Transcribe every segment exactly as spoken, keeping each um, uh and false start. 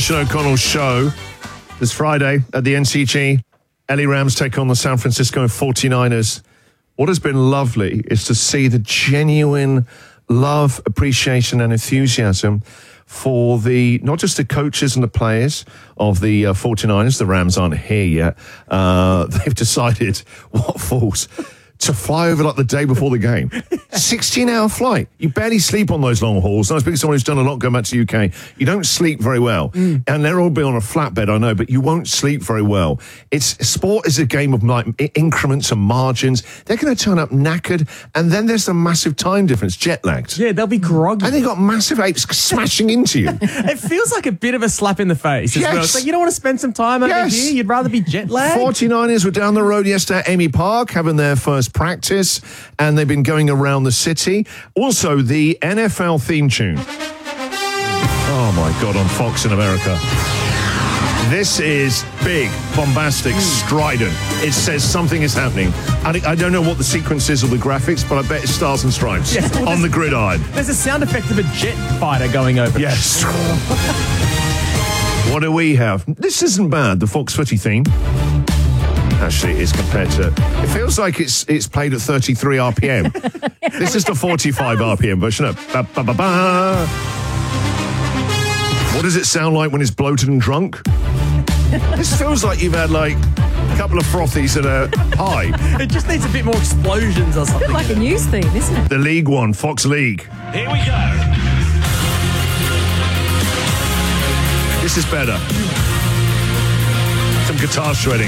Fisher O'Connell show this Friday at the N C G. L A Rams take on the San Francisco forty-niners. What has been lovely is to see the genuine love, appreciation and enthusiasm for the, not just the coaches and the players of the uh, forty-niners. The Rams aren't here yet. Uh, they've decided, what fools, to fly over like the day before the game. sixteen-hour flight. You barely sleep on those long hauls. And I speak to someone who's done a lot going back to the U K. You don't sleep very well. Mm. And they're all be on a flatbed, I know, but you won't sleep very well. It's sport is a game of like increments and margins. They're going to turn up knackered, and then there's the massive time difference, jet lagged. Yeah, they'll be groggy. And they've got massive apes smashing into you. It feels like a bit of a slap in the face as yes. well. It's like, you don't want to spend some time over yes. here. You'd rather be jet lagged. forty-niners were down the road yesterday at Amy Park having their first practice, and they've been going around the city. Also, the N F L theme tune. Oh, my God, on Fox in America. This is big, bombastic, strident. It says something is happening. I, I don't know what the sequence is or the graphics, but I bet it's Stars and Stripes yes, well, on the gridiron. There's a sound effect of a jet fighter going over. Yes. What do we have? This isn't bad, the Fox Footy theme. Actually, is compared to, it feels like it's it's played at thirty-three R P M. This is the forty-five R P M version of ba, ba, ba, ba. What does it sound like when it's bloated and drunk? This feels like you've had like a couple of frothies at a high. It just needs a bit more explosions or something. A bit like a news theme, isn't it? The League One, Fox League. Here we go. This is better. Some guitar shredding.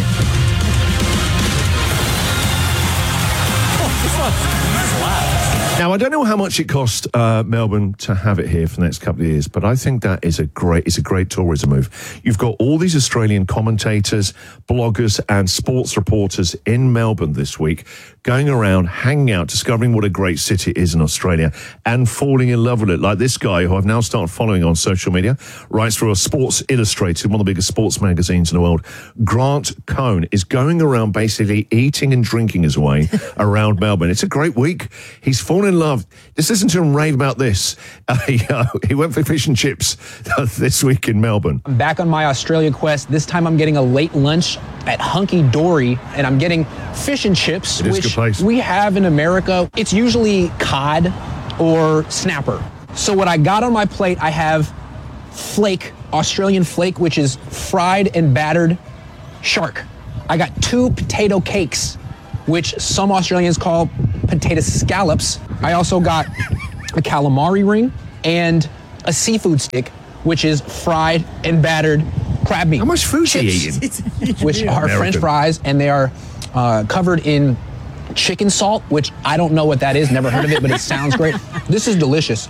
Now, I don't know how much it cost uh, Melbourne to have it here for the next couple of years, but I think that is a great, it's a great tourism move. You've got all these Australian commentators, bloggers, and sports reporters in Melbourne this week, going around, hanging out, discovering what a great city it is in Australia, and falling in love with it. Like this guy, who I've now started following on social media, writes for a Sports Illustrated, one of the biggest sports magazines in the world. Grant Cohn is going around basically eating and drinking his way around Melbourne. It's a great week. He's fallen in love. Just listen to him rave about this. Uh, he, uh, he went for fish and chips uh, this week in Melbourne. I'm back on my Australia quest. This time I'm getting a late lunch at Hunky Dory, and I'm getting fish and chips, it is which a good place. We have in America. It's usually cod or snapper. So what I got on my plate, I have flake, Australian flake, which is fried and battered shark. I got two potato cakes, which some Australians call potato scallops. I also got a calamari ring and a seafood stick, which is fried and battered crab meat. How much food are you eating? Which are American. French fries, and they are uh, covered in chicken salt, which I don't know what that is, never heard of it, but it sounds great. This is delicious.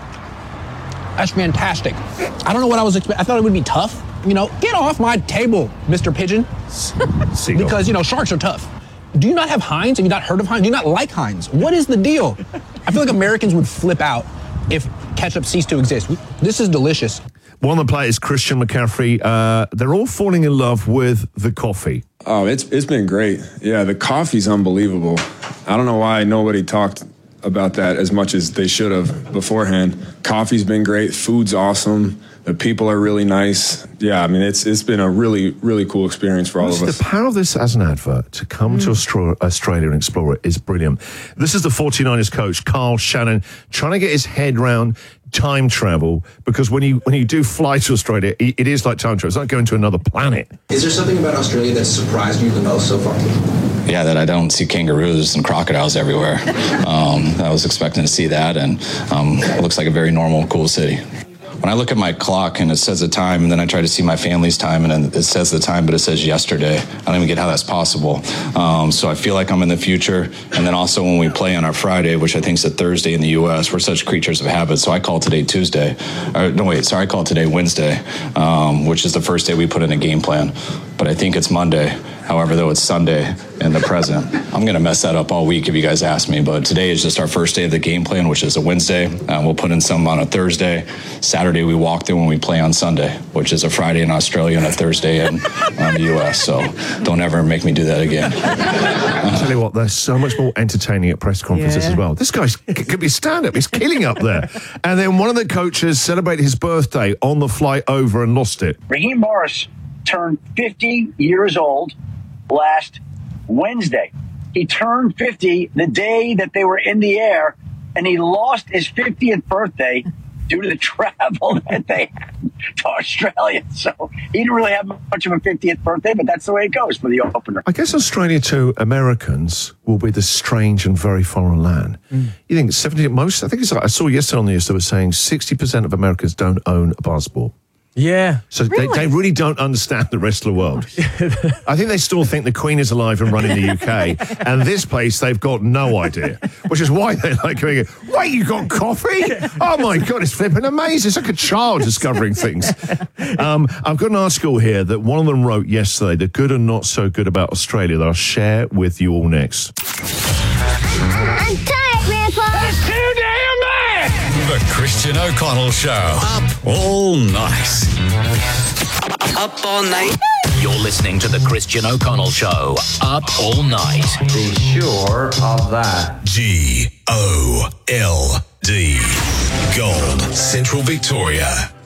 That's fantastic. I don't know what I was expecting. I thought it would be tough. You know, get off my table, Mister Pigeon. Because, you know, sharks are tough. Do you not have Heinz? Have you not heard of Heinz? Do you not like Heinz? What is the deal? I feel like Americans would flip out if ketchup ceased to exist. This is delicious. One of the players, Christian McCaffrey, uh, they're all falling in love with the coffee. Oh, it's it's been great. Yeah, the coffee's unbelievable. I don't know why nobody talked about that as much as they should have beforehand. Coffee's been great. Food's awesome. The people are really nice. Yeah, I mean, it's it's been a really, really cool experience for all What's of us. The power of this as an advert to come mm. to Austra- Australia and explore it is brilliant. This is the forty-niners coach, Carl Shannon, trying to get his head around time travel, because when you when you do fly to Australia, it, it is like time travel. It's like going to another planet. Is there something about Australia that surprised you the most so far? Yeah, that I don't see kangaroos and crocodiles everywhere. um, I was expecting to see that, and um, it looks like a very normal, cool city. When I look at my clock and it says the time, and then I try to see my family's time, and then it says the time, but it says yesterday. I don't even get how that's possible. Um, so I feel like I'm in the future. And then also when we play on our Friday, which I think is a Thursday in the U S, we're such creatures of habit. So I call today Tuesday. Or, no, wait, sorry, I call today Wednesday, um, which is the first day we put in a game plan. but I think it's Monday. However, though it's Sunday in the present, I'm going to mess that up all week if you guys ask me. But today is just our first day of the game plan, which is a Wednesday. Uh, we'll put in some on a Thursday. Saturday, we walk through when we play on Sunday, which is a Friday in Australia and a Thursday in um, the U S. So don't ever make me do that again. I tell you what, they're so much more entertaining at press conferences Yeah. as well. This guy could be stand-up. He's killing up there. And then one of the coaches celebrated his birthday on the flight over and lost it. Raheem Morris turned fifty years old last Wednesday. He turned fifty the day that they were in the air, and he lost his fiftieth birthday due to the travel that they had to Australia. So he didn't really have much of a fiftieth birthday, but that's the way it goes for the opener. I guess Australia to Americans will be the strange and very foreign land. Mm. You think seventy most, I think it's like, I saw yesterday on the news they were saying sixty percent of Americans don't own a passport. Yeah. So really? They, they really don't understand the rest of the world. I think they still think the Queen is alive and running the U K. And this place, they've got no idea. Which is why they're like going, wait, you got coffee? Oh, my God, it's flipping amazing. It's like a child discovering things. Um, I've got an article here that one of them wrote yesterday, the good and not so good about Australia, that I'll share with you all next. I'm tired, Grandpa. That's too damn bad. The Christian O'Connell Show. Up all night. Up all night. You're listening to the Christian O'Connell Show. Up all night. Be sure of that. G O L D. Gold, Central Victoria.